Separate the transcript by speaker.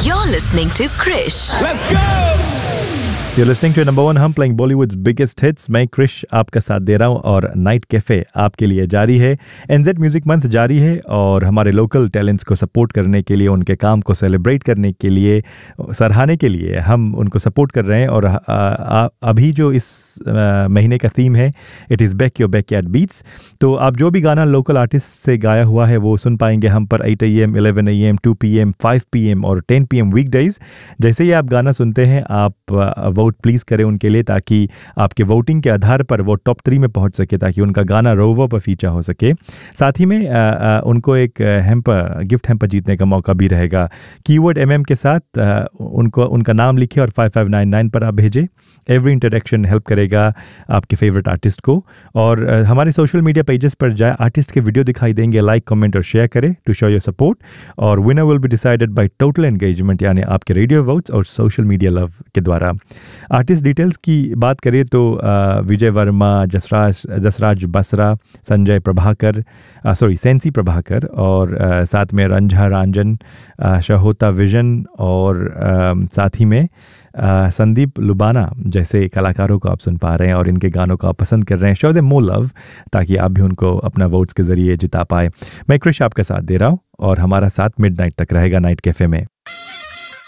Speaker 1: You're listening to Krish.
Speaker 2: Let's go!
Speaker 3: You're listening to number one, हम playing Bollywood's biggest hits. मैं क्रिश आपका साथ दे रहा हूँ और नाइट कैफ़े आपके लिए जारी है। एनजेड म्यूज़िक मंथ जारी है और हमारे लोकल टैलेंट्स को सपोर्ट करने के लिए, उनके काम को सेलिब्रेट करने के लिए, सराहने के लिए हम उनको सपोर्ट कर रहे हैं। और अभी जो इस महीने का थीम है, it is back your backyard beats. तो आप जो भी गाना लोकल आर्टिस्ट से गाया हुआ है वो सुन पाएंगे हम पर 8 AM, 11 AM, 2 PM, 5 PM और 10 PM वीकडेज। जैसे ही आप गाना सुनते हैं, आप वोट प्लीज़ करें उनके लिए, ताकि आपके वोटिंग के आधार पर वो टॉप 3 में पहुंच सके, ताकि उनका गाना रोवो पर फीचर हो सके। साथ ही में उनको एक गिफ्ट हैम्पर जीतने का मौका भी रहेगा। कीवर्ड MM के साथ उनका नाम लिखें और 5599 पर आप भेजें। एवरी इंटरेक्शन हेल्प करेगा आपके फेवरेट आर्टिस्ट को। और हमारे सोशल मीडिया पेजेस पर जाए, आर्टिस्ट के वीडियो दिखाई देंगे, लाइक, कमेंट और शेयर करें टू शो योर सपोर्ट। और winner will be decided by total engagement, यानी आपके रेडियो वोट्स और सोशल मीडिया लव के द्वारा। आर्टिस्ट डिटेल्स की बात करें तो विजय वर्मा, जसराज बसरा, संजय प्रभाकर, सेंसी प्रभाकर, और साथ में रंझा रंजन, शहोता विजन और साथ ही में संदीप लुबाना जैसे कलाकारों को आप सुन पा रहे हैं और इनके गानों को आप पसंद कर रहे हैं। शो देम मोर लव, ताकि आप भी उनको अपना वोट्स के ज़रिए जिता पाए। मैं क्रिश आपका साथ दे रहा हूँ और हमारा साथ मिडनाइट तक रहेगा नाइट कैफ़े में।